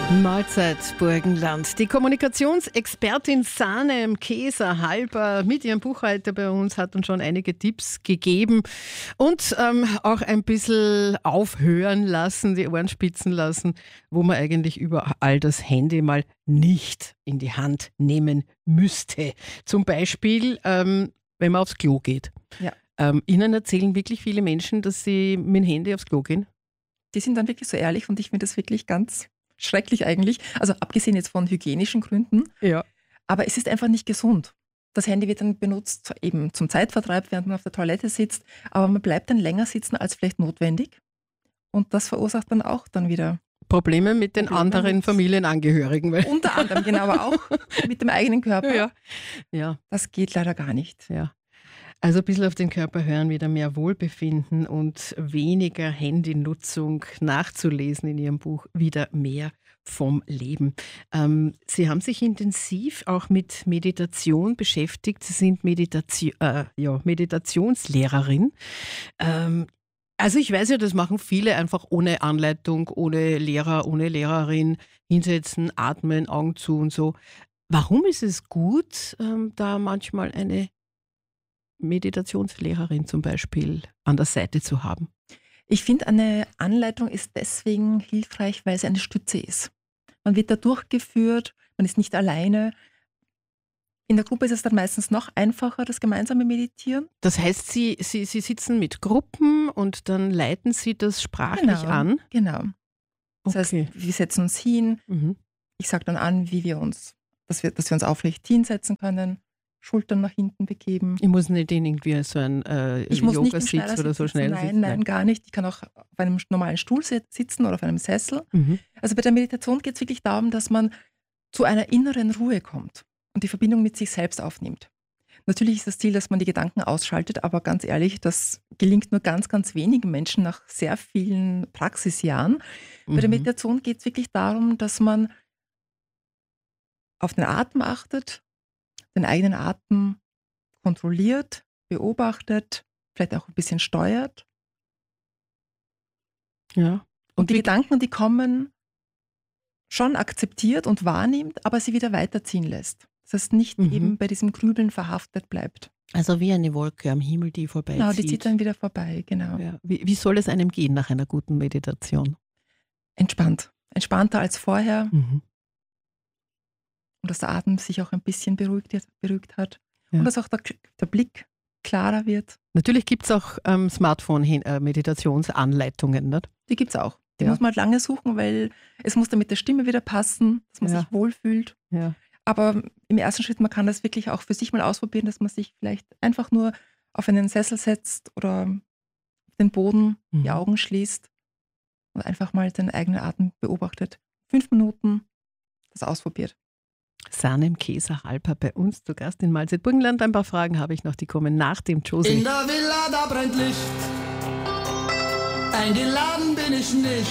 Mahlzeit Burgenland. Die Kommunikationsexpertin Sanem Keser-Halper mit ihrem Buchhalter bei uns hat uns schon einige Tipps gegeben und auch ein bisschen aufhören lassen, die Ohren spitzen lassen, wo man eigentlich überall das Handy mal nicht in die Hand nehmen müsste. Zum Beispiel, wenn man aufs Klo geht. Ja. Ihnen erzählen wirklich viele Menschen, dass sie mit dem Handy aufs Klo gehen? Die sind dann wirklich so ehrlich und ich finde das wirklich ganz schrecklich eigentlich. Also abgesehen jetzt von hygienischen Gründen. Ja. Aber es ist einfach nicht gesund. Das Handy wird dann benutzt eben zum Zeitvertreib, während man auf der Toilette sitzt. Aber man bleibt dann länger sitzen als vielleicht notwendig. Und das verursacht dann auch dann wieder Probleme mit den anderen Familienangehörigen. unter anderem, genau, aber auch mit dem eigenen Körper. Ja. Das geht leider gar nicht. Ja. Also ein bisschen auf den Körper hören, wieder mehr Wohlbefinden und weniger Handynutzung nachzulesen in Ihrem Buch, wieder mehr vom Leben. Sie haben sich intensiv auch mit Meditation beschäftigt. Sie sind Meditationslehrerin. Also ich weiß ja, das machen viele einfach ohne Anleitung, ohne Lehrer, ohne Lehrerin, hinsetzen, atmen, Augen zu und so. Warum ist es gut, da manchmal eine Meditationslehrerin zum Beispiel an der Seite zu haben? Ich finde, eine Anleitung ist deswegen hilfreich, weil sie eine Stütze ist. Man wird da durchgeführt, man ist nicht alleine. In der Gruppe ist es dann meistens noch einfacher, das gemeinsame Meditieren. Das heißt, Sie sitzen mit Gruppen und dann leiten Sie das sprachlich an? Genau. Das heißt, wir setzen uns hin. Mhm. Ich sage dann an, dass wir uns aufrecht hinsetzen können, Schultern nach hinten begeben. Ich muss nicht in irgendwie so ein Yoga-Sitz oder so schnell sitzen. Nein, gar nicht. Ich kann auch auf einem normalen Stuhl sitzen oder auf einem Sessel. Mhm. Also bei der Meditation geht es wirklich darum, dass man zu einer inneren Ruhe kommt und die Verbindung mit sich selbst aufnimmt. Natürlich ist das Ziel, dass man die Gedanken ausschaltet, aber ganz ehrlich, das gelingt nur ganz, ganz wenigen Menschen nach sehr vielen Praxisjahren. Bei der Meditation geht es wirklich darum, dass man auf den Atem achtet, den eigenen Atem kontrolliert, beobachtet, vielleicht auch ein bisschen steuert. Ja. Und die Gedanken, die kommen, schon akzeptiert und wahrnimmt, aber sie wieder weiterziehen lässt. Das heißt, nicht eben bei diesem Grübeln verhaftet bleibt. Also wie eine Wolke am Himmel, die vorbeizieht. Genau, die zieht dann wieder vorbei, genau. Ja. Wie soll es einem gehen nach einer guten Meditation? Entspannt. Entspannter als vorher. Mhm. Und dass der Atem sich auch ein bisschen beruhigt hat. Ja. Und dass auch der Blick klarer wird. Natürlich gibt es auch Smartphone-Meditationsanleitungen, nicht? Die gibt es auch. Die muss man halt lange suchen, weil es muss dann mit der Stimme wieder passen, dass man sich wohlfühlt. Ja. Aber im ersten Schritt, man kann das wirklich auch für sich mal ausprobieren, dass man sich vielleicht einfach nur auf einen Sessel setzt oder auf den Boden, die Augen schließt und einfach mal den eigenen Atem beobachtet. 5 Minuten das ausprobiert. Sanem Keser-Halper bei uns zu Gast in Mahlzeit Burgenland. Ein paar Fragen habe ich noch, die kommen nach dem Josie. In der Villa, da brennt Licht. Eingeladen bin ich nicht.